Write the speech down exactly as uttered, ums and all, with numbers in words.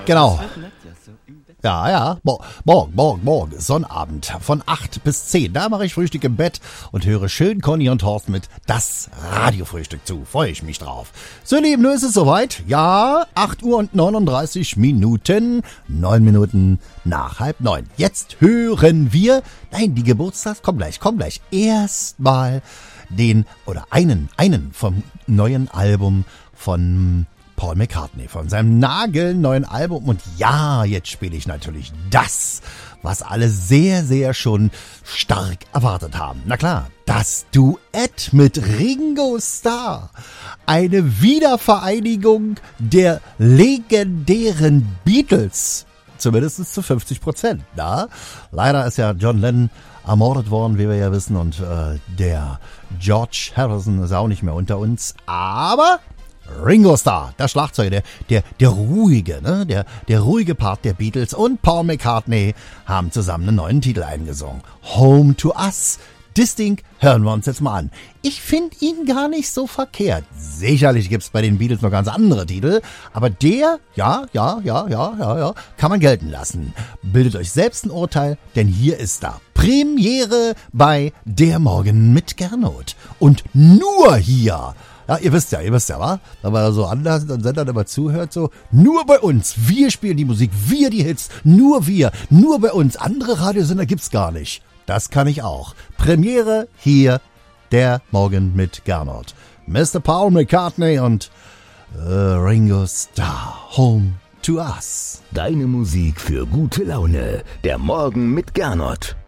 Genau. Ja, ja, Mo- morgen, morgen, morgen, Sonnabend von acht bis zehn. Da mache ich Frühstück im Bett und höre schön Conny und Horst mit Das Radiofrühstück zu. Freue ich mich drauf. So, ihr Lieben, nun ist es soweit. Ja, acht Uhr und neununddreißig Minuten. Neun Minuten nach halb neun. Jetzt hören wir, nein, die Geburtstags, komm gleich, komm gleich. Erstmal den, oder einen, einen vom neuen Album von Paul McCartney, von seinem nagelneuen Album. Und ja, jetzt spiele ich natürlich das, was alle sehr, sehr schon stark erwartet haben. Na klar, das Duett mit Ringo Starr. Eine Wiedervereinigung der legendären Beatles. Zumindest zu fünfzig Prozent. Na? Leider ist ja John Lennon ermordet worden, wie wir ja wissen. Und äh, der George Harrison ist auch nicht mehr unter uns. Aber Ringo Starr, der Schlagzeuger, der, der, der ruhige, ne, der, der ruhige Part der Beatles und Paul McCartney haben zusammen einen neuen Titel eingesungen. Home to Us. Das Ding hören wir uns jetzt mal an. Ich finde ihn gar nicht so verkehrt. Sicherlich gibt's bei den Beatles noch ganz andere Titel, aber der, ja, ja, ja, ja, ja, ja, kann man gelten lassen. Bildet euch selbst ein Urteil, denn hier ist da Premiere bei Der Morgen mit Gernot. Und nur hier. Ja, ihr wisst ja, ihr wisst ja, wa? Wenn man da so anders und Sendern immer zuhört, so, nur bei uns, wir spielen die Musik, wir die Hits, nur wir, nur bei uns, andere Radiosender gibt's gar nicht. Das kann ich auch. Premiere hier, Der Morgen mit Gernot. Mister Paul McCartney und äh, Ringo Starr, Home to Us. Deine Musik für gute Laune, Der Morgen mit Gernot.